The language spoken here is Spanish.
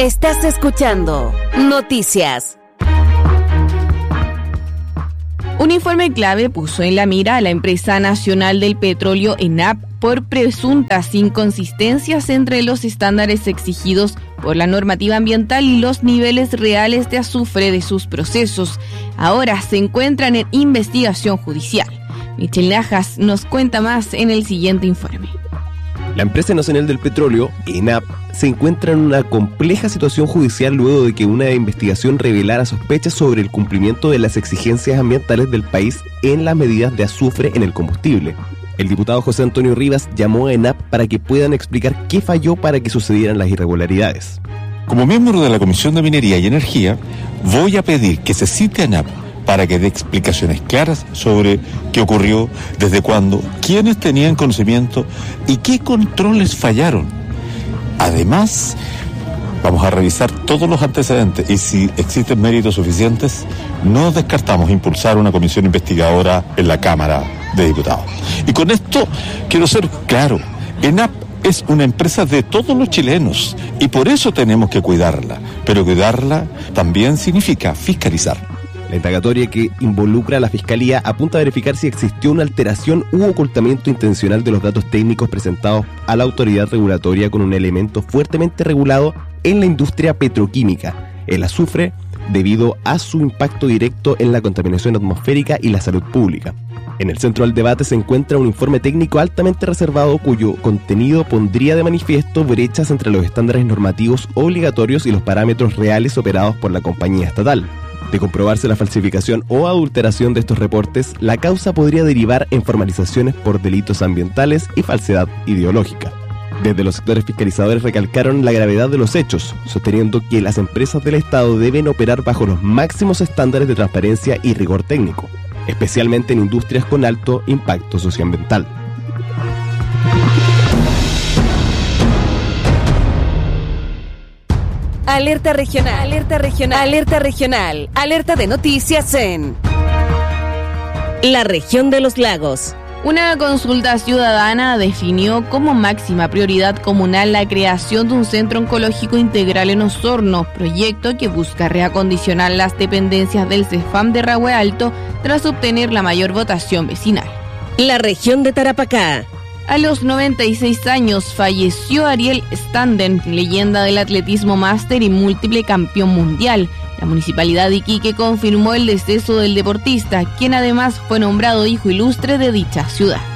Estás escuchando Noticias. Un informe clave puso en la mira a la empresa nacional del petróleo ENAP por presuntas inconsistencias entre los estándares exigidos por la normativa ambiental y los niveles reales de azufre de sus procesos. Ahora se encuentran en investigación judicial. Michel Najas nos cuenta más en el siguiente informe. La empresa nacional del petróleo, ENAP, se encuentra en una compleja situación judicial luego de que una investigación revelara sospechas sobre el cumplimiento de las exigencias ambientales del país en las medidas de azufre en el combustible. El diputado José Antonio Rivas llamó a ENAP para que puedan explicar qué falló para que sucedieran las irregularidades. Como miembro de la Comisión de Minería y Energía, voy a pedir que se cite a ENAP para que dé explicaciones claras sobre qué ocurrió, desde cuándo, quiénes tenían conocimiento y qué controles fallaron. Además, vamos a revisar todos los antecedentes y si existen méritos suficientes, no descartamos impulsar una comisión investigadora en la Cámara de Diputados. Y con esto quiero ser claro, ENAP es una empresa de todos los chilenos y por eso tenemos que cuidarla, pero cuidarla también significa fiscalizar. La indagatoria que involucra a la Fiscalía apunta a verificar si existió una alteración u ocultamiento intencional de los datos técnicos presentados a la autoridad regulatoria con un elemento fuertemente regulado en la industria petroquímica, el azufre, debido a su impacto directo en la contaminación atmosférica y la salud pública. En el centro del debate se encuentra un informe técnico altamente reservado cuyo contenido pondría de manifiesto brechas entre los estándares normativos obligatorios y los parámetros reales operados por la compañía estatal. De comprobarse la falsificación o adulteración de estos reportes, la causa podría derivar en formalizaciones por delitos ambientales y falsedad ideológica. Desde los sectores fiscalizadores recalcaron la gravedad de los hechos, sosteniendo que las empresas del Estado deben operar bajo los máximos estándares de transparencia y rigor técnico, especialmente en industrias con alto impacto socioambiental. Alerta regional, alerta regional, alerta regional, alerta de noticias en la región de los lagos. Una consulta ciudadana definió como máxima prioridad comunal la creación de un centro oncológico integral en Osorno, proyecto que busca reacondicionar las dependencias del CEFAM de Rahue Alto tras obtener la mayor votación vecinal. La región de Tarapacá. A los 96 años falleció Ariel Standen, leyenda del atletismo máster y múltiple campeón mundial. La Municipalidad de Iquique confirmó el deceso del deportista, quien además fue nombrado hijo ilustre de dicha ciudad.